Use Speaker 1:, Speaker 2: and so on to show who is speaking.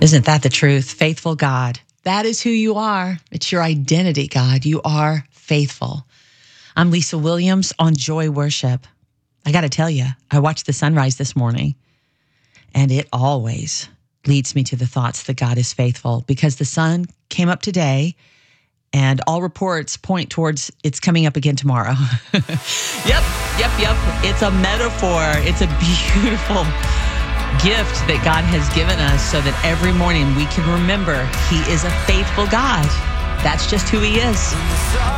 Speaker 1: Isn't that the truth? Faithful God. That is who you are. It's your identity, God. You are faithful. I'm Lisa Williams on Joy Worship. I got to tell you, I watched the sunrise this morning, and it always leads me to the thoughts that God is faithful, because the sun came up today, and all reports point towards it's coming up again tomorrow. Yep. It's a metaphor. It's a beautiful gift that God has given us so that every morning we can remember He is a faithful God. That's just who He is.